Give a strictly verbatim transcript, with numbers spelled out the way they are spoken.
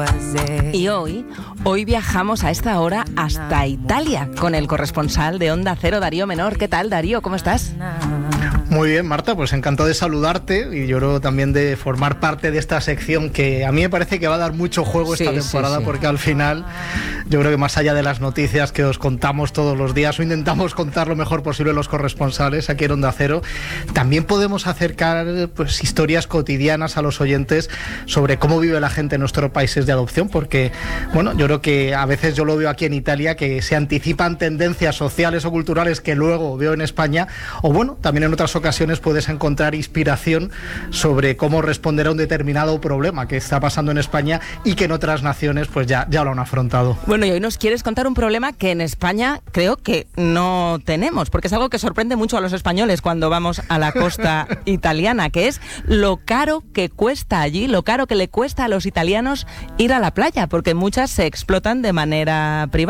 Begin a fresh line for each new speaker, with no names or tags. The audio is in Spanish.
Y hoy, hoy viajamos a esta hora hasta Italia con el corresponsal de Onda Cero, Darío Menor. ¿Qué tal, Darío? ¿Cómo estás?
Muy bien, Marta, pues encantado de saludarte y yo creo también de formar parte de esta sección que a mí me parece que va a dar mucho juego esta sí, temporada sí, sí. Porque al final yo creo que más allá de las noticias que os contamos todos los días o intentamos contar lo mejor posible los corresponsales aquí en Onda Cero, también podemos acercar pues historias cotidianas a los oyentes sobre cómo vive la gente en nuestros países de adopción, porque bueno, yo creo que a veces yo lo veo aquí en Italia que se anticipan tendencias sociales o culturales que luego veo en España, o bueno, también en otras ocasiones puedes encontrar inspiración sobre cómo responder a un determinado problema que está pasando en España y que en otras naciones pues ya, ya lo han afrontado.
Bueno, y hoy nos quieres contar un problema que en España creo que no tenemos, porque es algo que sorprende mucho a los españoles cuando vamos a la costa italiana, que es lo caro que cuesta allí, lo caro que le cuesta a los italianos ir a la playa, porque muchas se explotan de manera privada.